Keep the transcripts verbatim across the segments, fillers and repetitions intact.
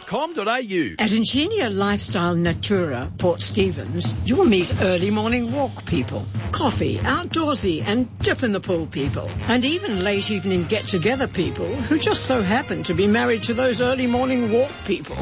com dot a u. At Ingenia Lifestyle Natura, Port Stephens, you'll meet early morning walk people, coffee, outdoorsy and dip in the pool people, and even late evening get-together people who just so happen to be married to those early morning walk people.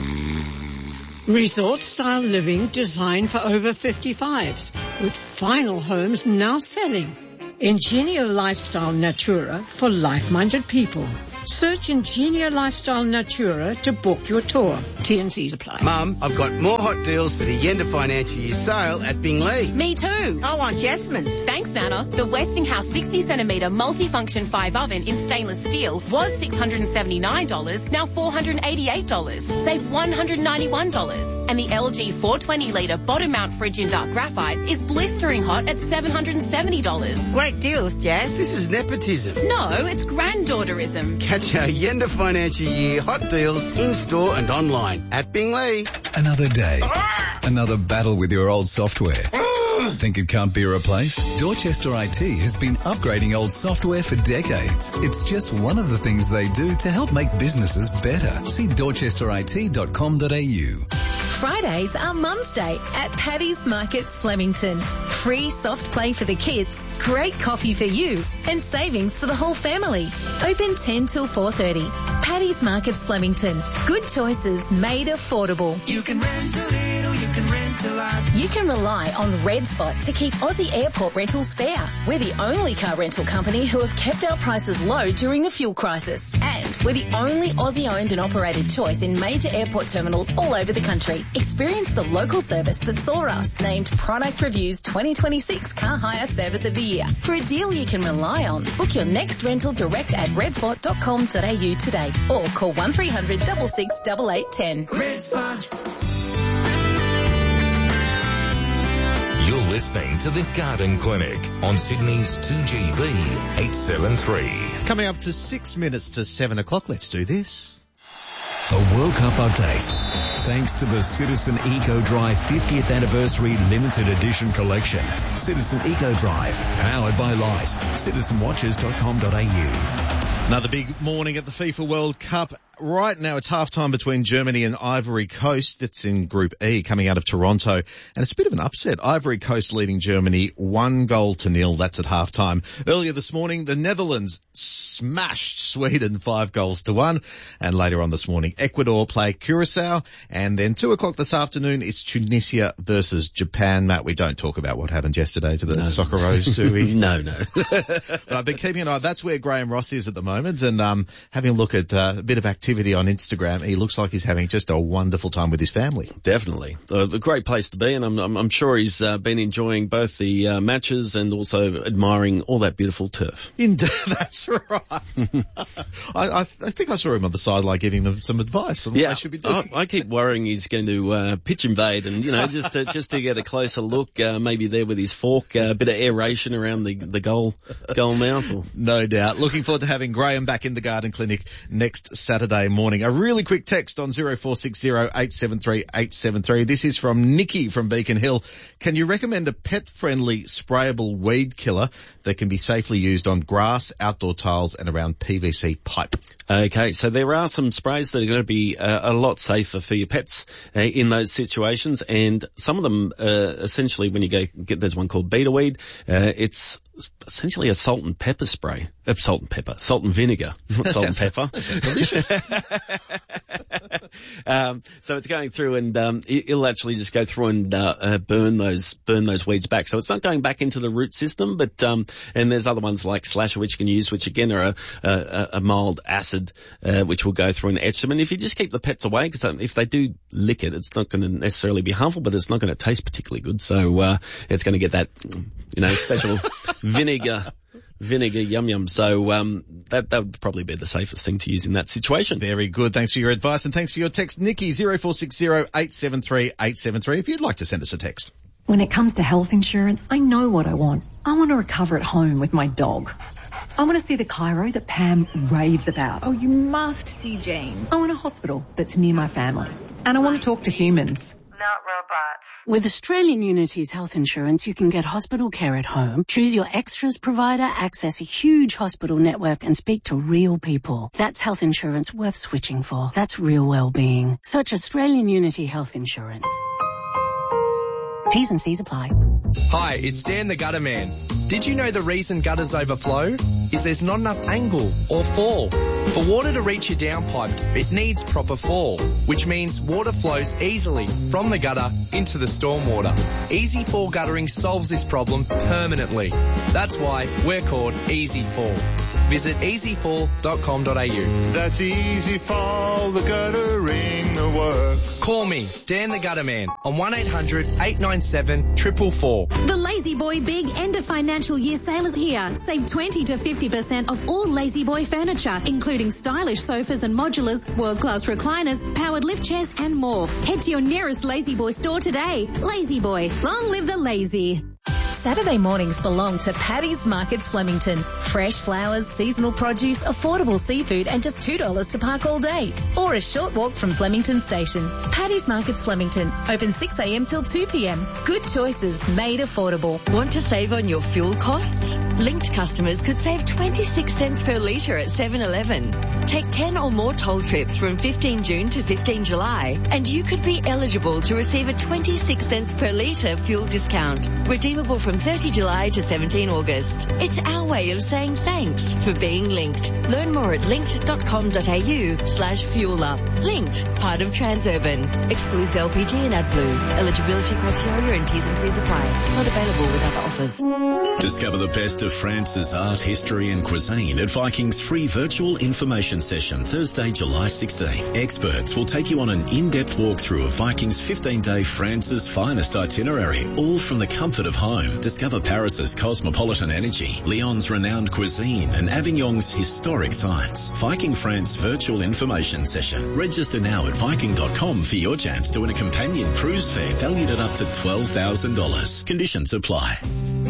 Resort-style living designed for over fifty-fives, with final homes now selling. Ingenia Lifestyle Natura for life-minded people. Search Ingenia Lifestyle Natura to book your tour. T and C's apply. Mum, I've got more hot deals for the end of financial year sale at Bingley. Me too. I want Jasmine's. Thanks, Anna. The Westinghouse sixty centimetre multifunction five oven in stainless steel was six hundred seventy-nine dollars, now four hundred eighty-eight dollars. Save one hundred ninety-one dollars. And the L G four hundred twenty litre bottom mount fridge in dark graphite is blistering hot at seven hundred seventy dollars. Great deals, Jazz. This is nepotism. No, it's granddaughterism. Catch our end of financial year hot deals in-store and online at Bingley. Another day. Another battle with your old software. Think it can't be replaced? Dorchester I T has been upgrading old software for decades. It's just one of the things they do to help make businesses better. See dorchester I T dot com dot a u. Fridays are Mum's Day at Paddy's Markets Flemington. Free soft play for the kids, great coffee for you, and savings for the whole family. Open ten till four thirty. Paddy's Markets Flemington. Good choices made affordable. You can rent a little, you can rent a lot. You can rely on Red Spot to keep Aussie airport rentals fair. We're the only car rental company who have kept our prices low during the fuel crisis. And we're the only Aussie-owned and operated choice in major airport terminals all over the country. Experience the local service that saw us named Product Review's twenty twenty-six Car Hire Service of the Year. For a deal you can rely on, book your next rental direct at red spot dot com dot a u today or call one three hundred six six eight eight one zero. Red Spot. You're listening to The Garden Clinic on Sydney's two G B eight seven three. Coming up to six minutes to seven o'clock. Let's do this. A World Cup update. Thanks to the Citizen Eco Drive fiftieth Anniversary Limited Edition Collection. Citizen Eco Drive, powered by Light. citizen watches dot com dot a u. Another big morning at the FIFA World Cup. Right now it's half-time between Germany and Ivory Coast. It's in Group E coming out of Toronto. And it's a bit of an upset. Ivory Coast leading Germany one goal to nil. That's at half-time. Earlier this morning, the Netherlands smashed Sweden five goals to one. And later on this morning, Ecuador play Curacao. And then two o'clock this afternoon, it's Tunisia versus Japan. Matt, we don't talk about what happened yesterday to the no. Socceroos, do we? no, no. But I've been keeping an eye. That's where Graham Ross is at the moment. And um having a look at uh, a bit of activity on Instagram. He looks like he's having just a wonderful time with his family. Definitely. Uh, a great place to be, and I'm, I'm, I'm sure he's uh, been enjoying both the uh, matches and also admiring all that beautiful turf. Indeed, that's right. I, I, I think I saw him on the sideline giving them some advice on yeah, what they should be doing. I, I keep worrying he's going to uh, pitch invade and, you know, just to, just to get a closer look, uh, maybe there with his fork, uh, a bit of aeration around the, the goal, goal mouth. Or... No doubt. Looking forward to having Graham back in the Garden Clinic next Saturday morning. A really quick text on zero four six zero eight seven three eight seven three. This is from Nikki from Beacon Hill. Can you recommend a pet-friendly sprayable weed killer that can be safely used on grass, outdoor tiles and around P V C pipe? Okay, so there are some sprays that are going to be uh, a lot safer for your pets uh, in those situations, and some of them uh, essentially when you go get, there's one called Beta Weed. Uh, it's essentially a salt and pepper spray. Uh, salt and pepper, salt and vinegar, not salt and pepper. That sounds delicious. um, so it's going through and um, it, it'll actually just go through and uh, uh, burn those burn those weeds back. So it's not going back into the root system, but um, and there's other ones like Slasher which you can use, which again are a, a, a mild acid. Uh, which will go through and etch them. And if you just keep the pets away, because if they do lick it, it's not going to necessarily be harmful, but it's not going to taste particularly good. So uh, it's going to get that, you know, special vinegar, vinegar yum yum. So um, that that would probably be the safest thing to use in that situation. Very good. Thanks for your advice and thanks for your text, Nikki. zero four six zero eight seven three eight seven three. If you'd like to send us a text. When it comes to health insurance, I know what I want. I want to recover at home with my dog. I want to see the chiro that Pam raves about. Oh, you must see Jane. I want a hospital that's near my family. And I want to talk to humans. Not robots. With Australian Unity's health insurance, you can get hospital care at home, choose your extras provider, access a huge hospital network and speak to real people. That's health insurance worth switching for. That's real well-being. Search Australian Unity Health Insurance. T's and C's apply. Hi, it's Dan the Gutter Man. Did you know the reason gutters overflow is there's not enough angle or fall? For water to reach your downpipe, it needs proper fall, which means water flows easily from the gutter into the stormwater. Easy Fall Guttering solves this problem permanently. That's why we're called Easy Fall. Visit easy fall dot com dot a u. That's Easy Fall, the guttering that works. Call me, Dan the Gutter Man, on one eight hundred eight nine seven four four four. The Lazy Boy Big End of Financial Year sale is here. Save twenty to fifty percent off all Lazy Boy furniture, including stylish sofas and modulars, world-class recliners, powered lift chairs and more. Head to your nearest Lazy Boy store today. Lazy Boy, long live the lazy. Saturday mornings belong to Paddy's Markets Flemington. Fresh flowers, seasonal produce, affordable seafood and just two dollars to park all day. Or a short walk from Flemington Station. Paddy's Markets Flemington. Open six a m till two p m. Good choices, made affordable. Want to save on your fuel costs? Linked customers could save twenty-six cents per litre at seven eleven. Take ten or more toll trips from fifteen June to fifteen July and you could be eligible to receive a twenty-six cents per litre fuel discount. Redeemable from thirty July to seventeen August. It's our way of saying thanks for being linked. Learn more at linked dot com dot a u slash fuel up. Linked, part of Transurban. Excludes L P G and AdBlue. Eligibility criteria and T's and C's apply. Not available with other offers. Discover the best of France's art, history and cuisine at Viking's free virtual information session Thursday, July sixteenth. Experts will take you on an in-depth walkthrough of Viking's fifteen-day France's finest itinerary, all from the comfort of home. Discover Paris's cosmopolitan energy, Lyon's renowned cuisine and Avignon's historic sights. Viking France virtual information session. Register now at viking dot com for your chance to win a companion cruise fare valued at up to twelve thousand dollars. Conditions apply.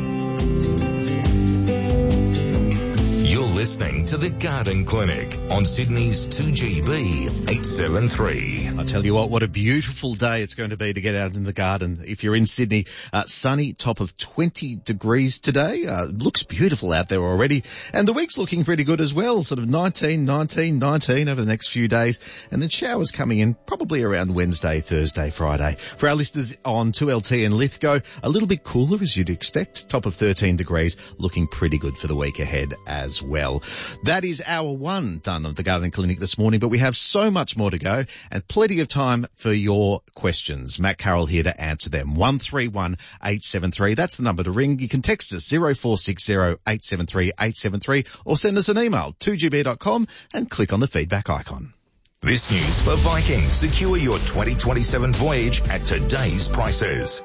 You're listening to The Garden Clinic on Sydney's two G B eight seventy-three. I tell you what, what a beautiful day it's going to be to get out in the garden. If you're in Sydney, uh, sunny, top of twenty degrees today. Uh, looks beautiful out there already. And the week's looking pretty good as well, sort of nineteen, nineteen, nineteen over the next few days. And then showers coming in probably around Wednesday, Thursday, Friday. For our listeners on two L T and Lithgow, a little bit cooler as you'd expect, top of thirteen degrees, looking pretty good for the week ahead as well. That is hour one done of the Garden Clinic this morning, but we have so much more to go and plenty of time for your questions. Matt Carroll here to answer them. one three one eight seven three. That's the number to ring. You can text us zero four six zero eight seven three eight seven three or send us an email two g b dot com and click on the feedback icon. This news for Viking. Secure your twenty twenty-seven voyage at today's prices.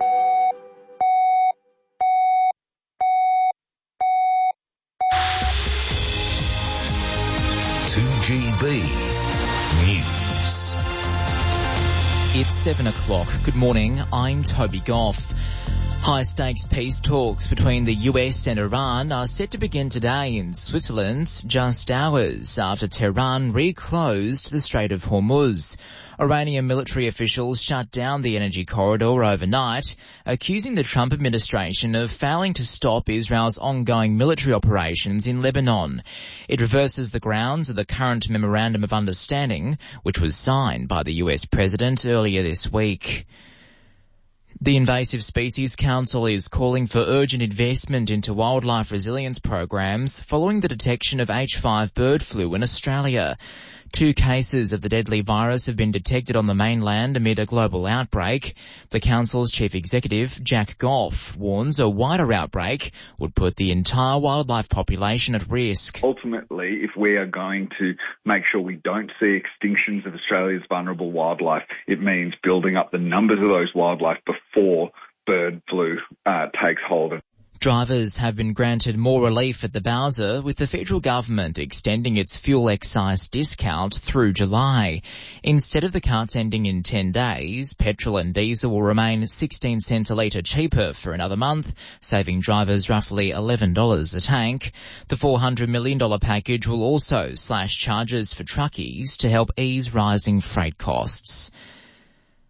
two G B News. It's seven o'clock. Good morning. I'm Toby Goff. High-stakes peace talks between the U S and Iran are set to begin today in Switzerland, just hours after Tehran reclosed the Strait of Hormuz. Iranian military officials shut down the energy corridor overnight, accusing the Trump administration of failing to stop Israel's ongoing military operations in Lebanon. It reverses the grounds of the current Memorandum of Understanding, which was signed by the U S President earlier this week. The Invasive Species Council is calling for urgent investment into wildlife resilience programs following the detection of H five bird flu in Australia. Two cases of the deadly virus have been detected on the mainland amid a global outbreak. The council's chief executive, Jack Goff, warns a wider outbreak would put the entire wildlife population at risk. Ultimately, if we are going to make sure we don't see extinctions of Australia's vulnerable wildlife, it means building up the numbers of those wildlife before bird flu uh, takes hold. Drivers have been granted more relief at the Bowser, with the federal government extending its fuel excise discount through July. Instead of the cuts ending in ten days, petrol and diesel will remain sixteen cents a litre cheaper for another month, saving drivers roughly eleven dollars a tank. The four hundred million dollars package will also slash charges for truckies to help ease rising freight costs.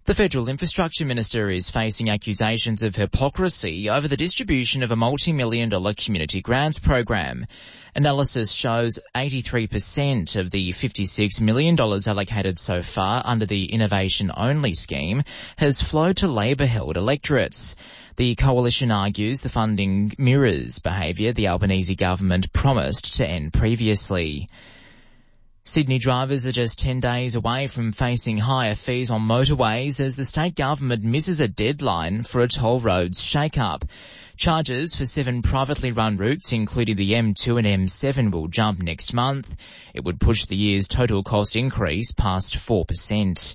The Federal Infrastructure Minister is facing accusations of hypocrisy over the distribution of a multi-million dollar community grants program. Analysis shows eighty-three percent of the fifty-six million dollars allocated so far under the Innovation Only scheme has flowed to Labor-held electorates. The coalition argues the funding mirrors behaviour the Albanese government promised to end previously. Sydney drivers are just ten days away from facing higher fees on motorways as the state government misses a deadline for a toll roads shake-up. Charges for seven privately run routes, including the M two and M seven, will jump next month. It would push the year's total cost increase past four percent.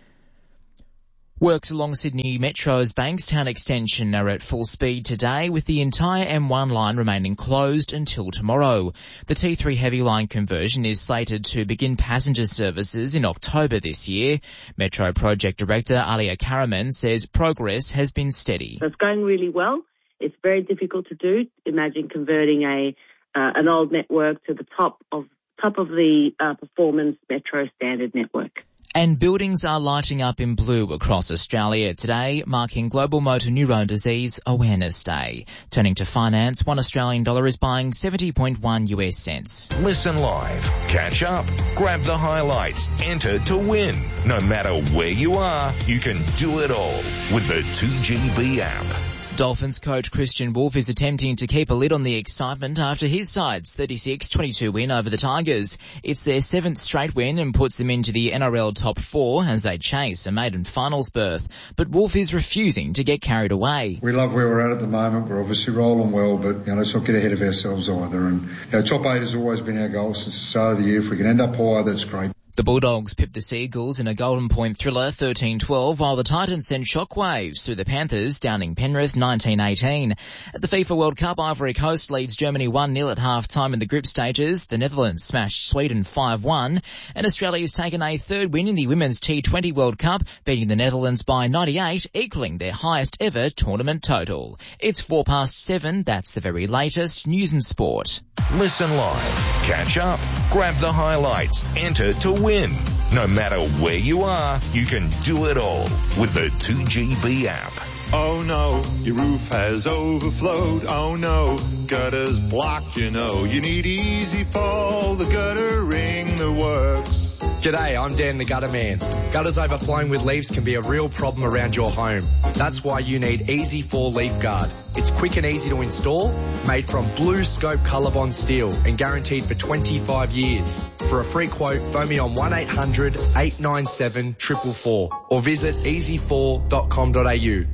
Works along Sydney Metro's Bankstown extension are at full speed today, with the entire M one line remaining closed until tomorrow. The T three heavy line conversion is slated to begin passenger services in October this year. Metro Project Director Alia Karaman says progress has been steady. So it's going really well. It's very difficult to do. Imagine converting a uh, an old network to the top of top of the uh, performance Metro standard network. And buildings are lighting up in blue across Australia today, marking Global Motor Neurone Disease Awareness Day. Turning to finance, one Australian dollar is buying seventy point one U S cents. Listen live, catch up, grab the highlights, enter to win. No matter where you are, you can do it all with the two G B app. Dolphins coach Christian Wolff is attempting to keep a lid on the excitement after his side's thirty-six twenty-two win over the Tigers. It's their seventh straight win and puts them into the N R L top four as they chase a maiden finals berth. But Wolff is refusing to get carried away. We love where we're at at the moment. We're obviously rolling well, but you know, let's not get ahead of ourselves either. And our top eight has always been our goal since the start of the year. If we can end up higher, that's great. The Bulldogs pipped the Seagulls in a Golden Point thriller thirteen twelve, while the Titans sent shockwaves through the Panthers, downing Penrith nineteen eighteen. At the FIFA World Cup, Ivory Coast leads Germany one nil at half-time in the group stages. The Netherlands smashed Sweden five one. And Australia's taken a third win in the Women's T twenty World Cup, beating the Netherlands by ninety-eight, equalling their highest ever tournament total. It's four past seven. That's the very latest news and sport. Listen live, catch up, grab the highlights, enter to win. No matter where you are, you can do it all with the two G B app. Oh no, your roof has overflowed. Oh no, gutters blocked, you know. You need Easy Fall, the guttering that works. G'day, I'm Dan the Gutter Man. Gutters overflowing with leaves can be a real problem around your home. That's why you need Easy Fall Leaf Guard. It's quick and easy to install, made from Blue Scope Colorbond steel and guaranteed for twenty-five years. For a free quote, phone me on one eight hundred eight nine seven four four four or visit easy fall dot com dot a u.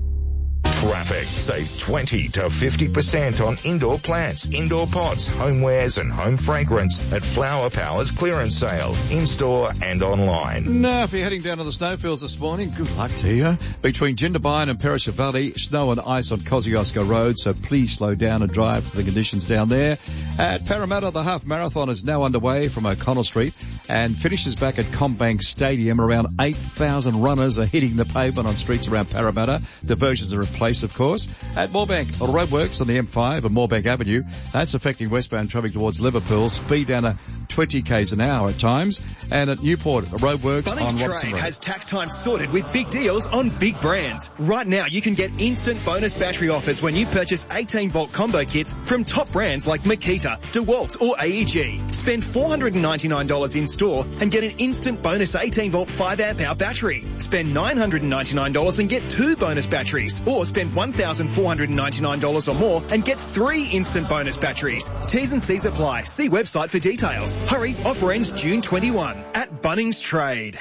Traffic. Save twenty to fifty percent on indoor plants, indoor pots, homewares and home fragrance at Flower Power's clearance sale, in-store and online. Now, if you're heading down to the snowfields this morning, good luck to you. Between Jindabyne and Perisher Valley, snow and ice on Kosciuszko Road, so please slow down and drive for the conditions down there. At Parramatta, the half marathon is now underway from O'Connell Street and finishes back at Combank Stadium. Around eight thousand runners are hitting the pavement on streets around Parramatta. Diversions are replaced, of course. At Moorebank, roadworks on the M five and Moorebank Avenue. That's affecting westbound traffic towards Liverpool. Speed down to twenty k's an hour at times. And at Newport, roadworks Bunnings on Robson Trade Road. has tax time sorted with big deals on big brands. Right now, you can get instant bonus battery offers when you purchase eighteen volt combo kits from top brands like Makita, DeWalt or A E G. Spend four hundred ninety-nine dollars in store and get an instant bonus eighteen volt five amp hour battery. Spend nine hundred ninety-nine dollars and get two bonus batteries. Or spend one thousand four hundred ninety-nine dollars or more and get three instant bonus batteries. T's and C's apply. See website for details. Hurry, offer ends June twenty-first at Bunnings Trade.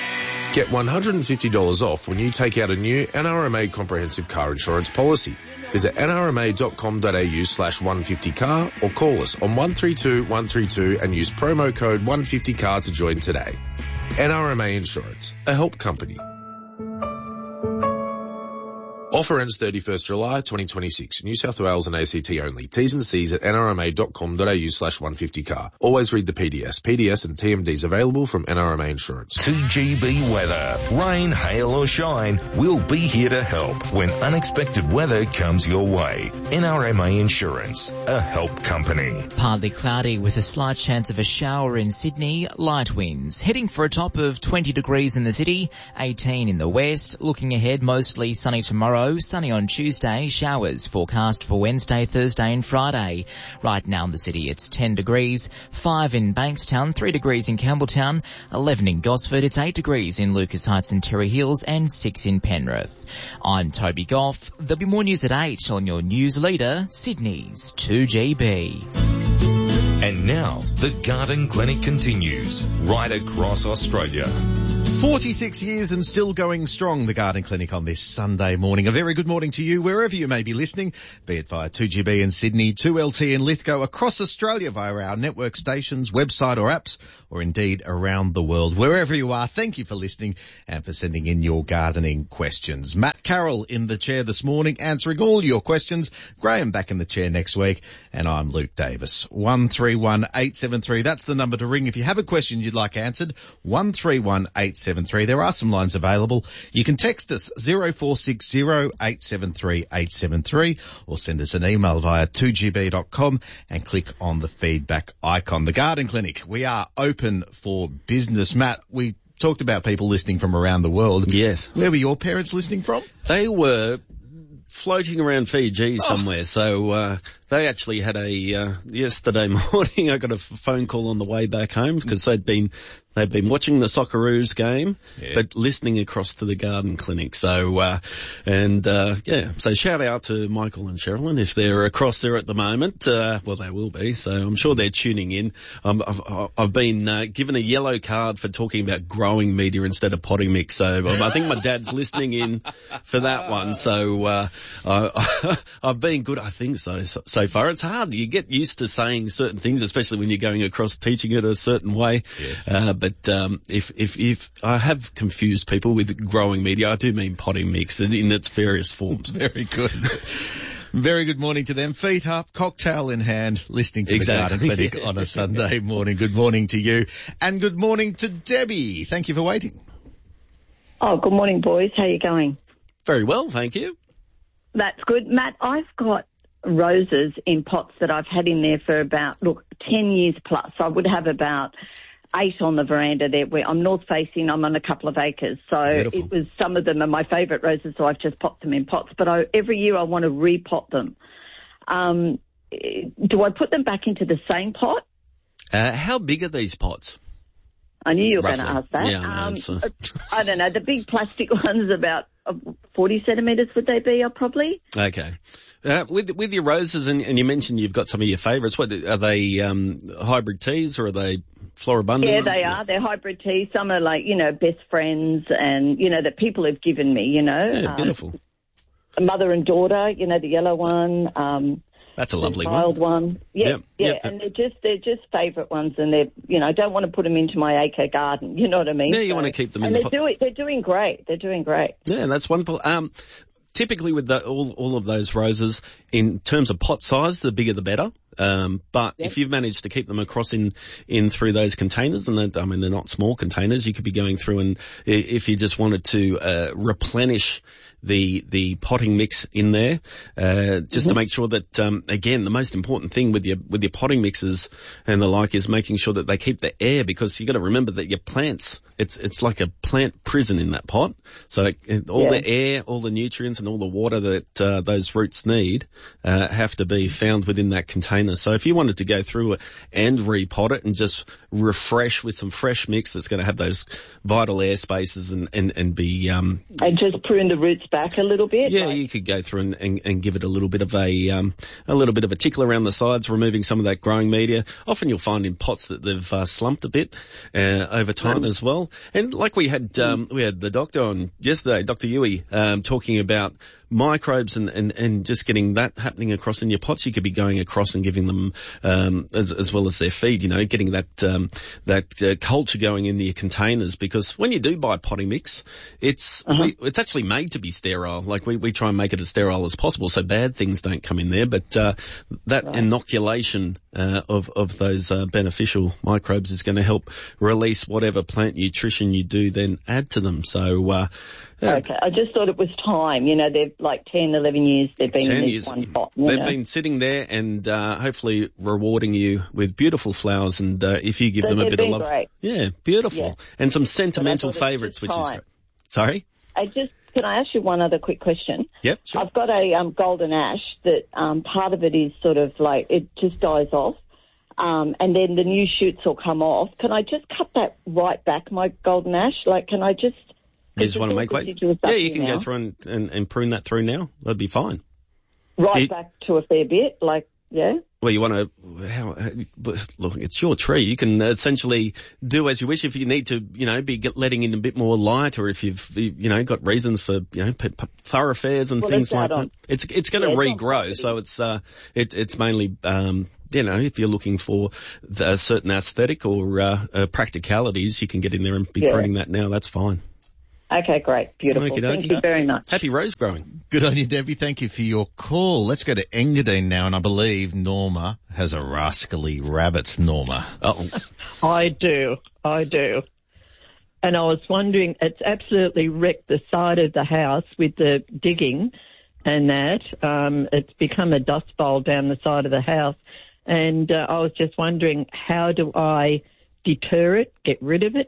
Get one hundred fifty dollars off when you take out a new N R M A comprehensive car insurance policy. Visit n r m a dot com dot a u slash one fifty car or call us on one three two one three two and use promo code one fifty car to join today. N R M A Insurance, a help company. Offer ends thirty-first July twenty twenty-six. New South Wales and A C T only. T's and C's at nrma.com.au slash 150car. Always read the P D S. P D S and T M Ds available from N R M A Insurance. two G B weather. Rain, hail or shine, we'll be here to help when unexpected weather comes your way. N R M A Insurance, a help company. Partly cloudy with a slight chance of a shower in Sydney, light winds. Heading for a top of twenty degrees in the city, eighteen in the west. Looking ahead, mostly sunny tomorrow. Sunny on Tuesday, showers forecast for Wednesday, Thursday and Friday. Right now in the city it's ten degrees, five in Bankstown, three degrees in Campbelltown, eleven in Gosford, it's eight degrees in Lucas Heights and Terry Hills and six in Penrith. I'm Toby Goff. There'll be more news at eight on your news leader, Sydney's two G B. And now, the Garden Clinic continues right across Australia. forty-six years and still going strong, the Garden Clinic on this Sunday morning. A very good morning to you wherever you may be listening, be it via two G B in Sydney, two L T in Lithgow, across Australia via our network stations, website or apps, or indeed around the world. Wherever you are, thank you for listening and for sending in your gardening questions. Matt Carroll in the chair this morning answering all your questions. Graham back in the chair next week. And I'm Luke Davis. one three one eight seven three. That's the number to ring if you have a question you'd like answered. one three one eight seven three. There are some lines available. You can text us zero four six zero eight seven three eight seven three or send us an email via two g b dot com and click on the feedback icon. The Garden Clinic, we are open for business. Matt, we talked about people listening from around the world. Yes. Where were your parents listening from? They were floating around Fiji somewhere. Oh. So uh, they actually had a uh, yesterday morning. I got a phone call on the way back home because they'd been they'd been watching the Socceroos game, yeah. but listening across to the Garden Clinic. So uh, and uh, yeah, so shout out to Michael and Sherilyn if they're across there at the moment. Uh, well, they will be. So I'm sure they're tuning in. Um, I've, I've been uh, given a yellow card for talking about growing media instead of potting mix. So um, I think my dad's listening in for that one. So. Uh, Uh, I've been good, I think so, so, so far. It's hard. You get used to saying certain things, especially when you're going across teaching it a certain way. Yes. Uh, but, um, if, if, if I have confused people with growing media, I do mean potting mix in, in its various forms. Very good. Very good morning to them. Feet up, cocktail in hand, listening to exactly. the Garden Clinic on a Sunday morning. Good morning to you. And good morning to Debbie. Thank you for waiting. Oh, good morning, boys. How are you going? Very well, thank you. That's good. Matt, I've got roses in pots that I've had in there for about, look, ten years plus. I would have about eight on the veranda there. Where I'm north facing, I'm on a couple of acres. So Beautiful. It was, some of them are my favourite roses, so I've just popped them in pots. But I, every year I want to repot them. Um, do I put them back into the same pot? Uh, how big are these pots? I knew you were Roughly. going to ask that. Yeah, I, um, so. I don't know. The big plastic ones about forty centimetres would they be, probably? Okay. Uh, with with your roses, and, and you mentioned you've got some of your favourites. What are they? Um, hybrid teas or are they floribundas? Yeah, they are. They're hybrid teas. Some are like, you know, best friends, and you know that people have given me. You know, yeah, beautiful. Um, a mother and daughter. You know, the yellow one. Um, That's a lovely wild one. one. Yeah, yep, yeah, yep. and they're just they're just favourite ones, and they're you know I don't want to put them into my acre garden. You know what I mean? Yeah, you so, want to keep them in and the they're pot. doing they're doing great. They're doing great. Yeah, that's wonderful. Um, typically with the, all all of those roses, in terms of pot size, the bigger the better. Um, but yep. if you've managed to keep them across in, in through those containers, and I mean, they're not small containers, you could be going through and if you just wanted to, uh, replenish the, the potting mix in there, uh, just mm-hmm. to make sure that, um, again, the most important thing with your, with your potting mixes and the like is making sure that they keep the air, because you got to remember that your plants, it's, it's like a plant prison in that pot. So it, all yeah. the air, all the nutrients and all the water that, uh, those roots need, uh, have to be found within that container. So if you wanted to go through it and repot it and just refresh with some fresh mix that's going to have those vital air spaces and, and, and be... Um, and just prune the roots back a little bit? Yeah, like... you could go through and, and, and give it a little bit of a um, a little bit of a tickle around the sides, removing some of that growing media. Often you'll find in pots that they've uh, slumped a bit uh, over time mm. as well. And like we had um, we had the doctor on yesterday, Doctor Yui, um, talking about microbes and, and, and just getting that happening across in your pots, you could be going across and giving them, um, as, as well as their feed, you know, getting that, um, that uh, culture going in your containers, because when you do buy potting mix, it's, Uh-huh. we, it's actually made to be sterile. Like we, we try and make it as sterile as possible so bad things don't come in there, but, uh, that Right. inoculation, uh, of, of those, uh, beneficial microbes is going to help release whatever plant nutrition you do then add to them. So, uh, yeah. Okay, I just thought it was time. You know, they've like ten, eleven years they've been ten in this years. one pot. you They've know. been sitting there and uh, hopefully rewarding you with beautiful flowers, and uh, if you give So them a they've bit of been love. great. Yeah, beautiful. Yeah. And some sentimental But I thought it was favourites, just which is time. great. Sorry? I just can I ask you one other quick question? Yep, sure. I've got a um, golden ash that um, part of it is sort of like it just dies off, um, and then the new shoots will come off. Can I just cut that right back, my golden ash? Like, can I just? You just want to make way? deciduous Yeah, up you here can now. go through and, and, and prune that through now. That'd be fine. Right You- back to a fair bit, like yeah. Well, you want to, how, but look, it's your tree. You can essentially do as you wish. If you need to, you know, be get, letting in a bit more light, or if you've, you know, got reasons for, you know, p- p- thoroughfares and Well, things it's like out on- that. It's, it's going to Yeah, it's on regrow. property. So it's, uh, it, it's mainly, um, you know, if you're looking for the, a certain aesthetic or, uh, uh, practicalities, you can get in there and be Yeah. pruning that now. That's fine. Okay, great, beautiful. Okey Thank dokey. you very much. Happy rose growing. Good on you, Debbie. Thank you for your call. Let's go to Engadine now, and I believe Norma has a rascally rabbit. Norma. Uh-oh. I do. I do. And I was wondering, it's absolutely wrecked the side of the house with the digging and that. Um, it's become a dust bowl down the side of the house. And uh, I was just wondering, how do I deter it, get rid of it?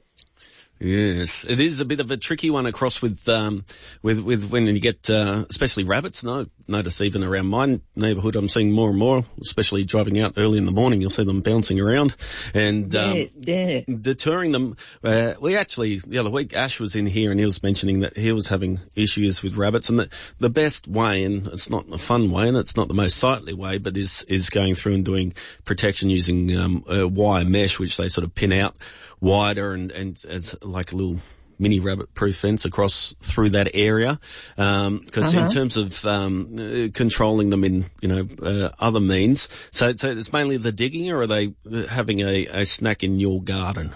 Yes, it is a bit of a tricky one across with um with with when you get uh, especially rabbits. No, notice even around my neighbourhood, I'm seeing more and more, especially driving out early in the morning. You'll see them bouncing around and um, yeah, yeah. deterring them. Uh, we actually the other week, Ash was in here and he was mentioning that he was having issues with rabbits, and the the best way, and it's not a fun way, and it's not the most sightly way, but is is going through and doing protection using um, a wire mesh, which they sort of pin out wider and, and as like a little mini rabbit proof fence across through that area. Um, cause Uh-huh. in terms of, um, uh, controlling them in, you know, uh, other means. So, so it's mainly the digging, or are they uh, having a, a snack in your garden?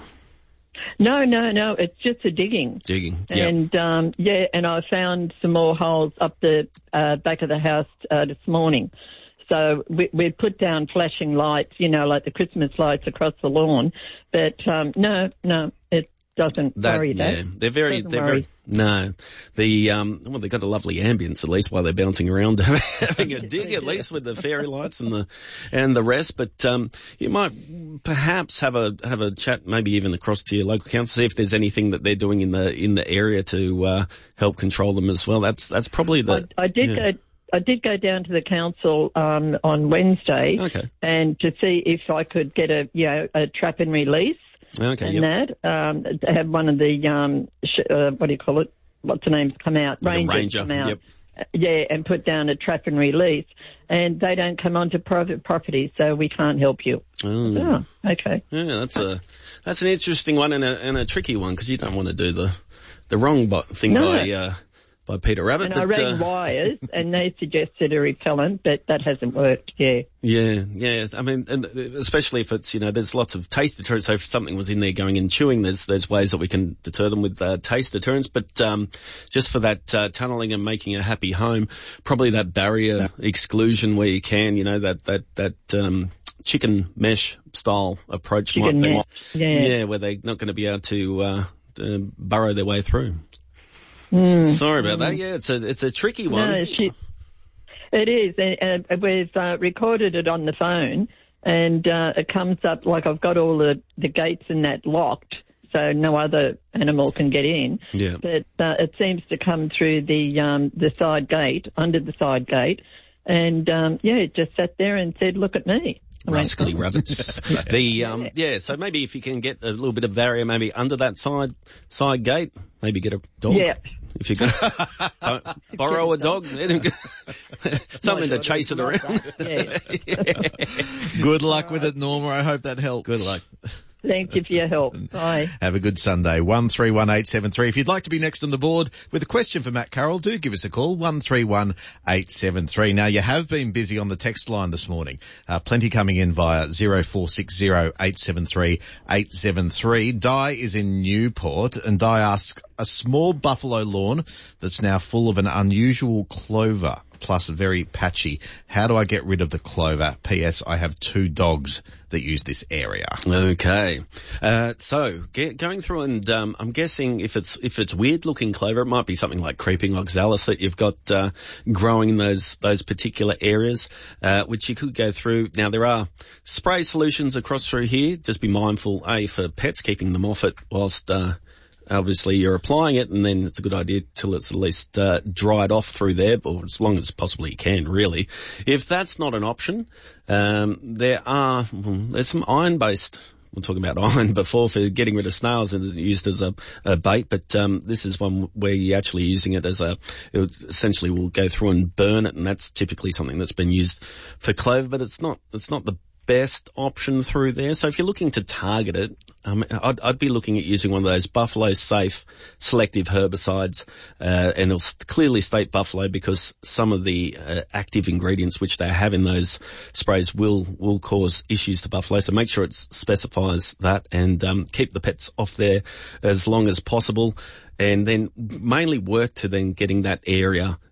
No, no, no, it's just a digging. Digging. Yeah. And, um, yeah, and I found some more holes up the uh, back of the house uh, this morning. So we, we put down flashing lights, you know, like the Christmas lights across the lawn. But um, no, no, it doesn't That, worry yeah, that. they're very, Doesn't they're worry. very, no, the, um, well, they've got a lovely ambience, at least while they're bouncing around, having a dig, at least with the fairy lights and the, and the rest. But, um, you might perhaps have a, have a chat, maybe even across to your local council, see if there's anything that they're doing in the, in the area to, uh, help control them as well. That's, that's probably the, I, I did yeah. go. I did go down to the council um, on Wednesday, Okay. and to see if I could get a, you know, a trap and release. Okay, and yep. that um, to have one of the um, sh- uh, what do you call it? What's the names come out? Like a Rangers ranger, come out. yep. Uh, Yeah, and put down a trap and release, and they don't come onto private property, so we can't help you. Oh. Oh, okay. Yeah, that's a that's an interesting one and a and a tricky one, because you don't want to do the the wrong bo- thing No. by uh, by Peter Rabbit. And but, I rang uh, wires, and they suggested a repellent, but that hasn't worked. Yeah. Yeah, yeah. I mean, and especially if it's, you know, there's lots of taste deterrents. So if something was in there going and chewing, there's there's ways that we can deter them with uh, taste deterrents. But um, just for that uh, tunnelling and making a happy home, probably that barrier exclusion where you can, you know, that that that um, chicken mesh style approach Chicken might be, mesh, yeah. yeah, where they're not going to be able to uh, uh, burrow their way through. Mm. Sorry about that. Yeah, it's a it's a tricky one. No, she, it is. And, and we've uh, recorded it on the phone, and uh, it comes up like I've got all the, the gates and that locked, so no other animal can get in. Yeah. But uh, it seems to come through the um, the side gate, under the side gate, and um, yeah, it just sat there and said, "Look at me." I went, Rascally "Oh." rabbits. the um, yeah. So maybe if you can get a little bit of barrier, maybe under that side side gate, maybe get a dog. Yeah. If you can uh, borrow a dog, something to chase it around. Yeah. Good luck with it, Norma. I hope that helps. Good luck. Thank you for your help. Bye. Have a good Sunday. one three one eight seven three. If you'd like to be next on the board with a question for Matt Carroll, do give us a call, one three one eight seven three. Now, you have been busy on the text line this morning. Uh, plenty coming in via zero four six zero eight seven three eight seven three. Di is in Newport, and Di asks, a small buffalo lawn that's now full of an unusual clover, plus very patchy. How do I get rid of the clover? P S. I have two dogs that use this area. Okay. Uh, so get, going through and, um, I'm guessing if it's, if it's weird looking clover, it might be something like creeping oxalis that you've got, uh, growing in those, those particular areas, uh, which you could go through. Now there are spray solutions across through here. Just be mindful, A, for pets, keeping them off it whilst, uh, obviously you're applying it, and then it's a good idea till it's at least uh, dried off through there, or as long as possibly you can, really. If that's not an option, um, there are there's some iron-based. We're talking about iron before for getting rid of snails, and it's used as a, a bait, but um, this is one where you're actually using it as a. It essentially will go through and burn it, and that's typically something that's been used for clover, but it's not. It's not the best option through there. So if you're looking to target it, um, I'd, I'd be looking at using one of those Buffalo Safe selective herbicides, uh, and it'll clearly state Buffalo because some of the uh, active ingredients which they have in those sprays will will cause issues to buffalo. So make sure it specifies that, and um, keep the pets off there as long as possible. And then mainly work to then getting that area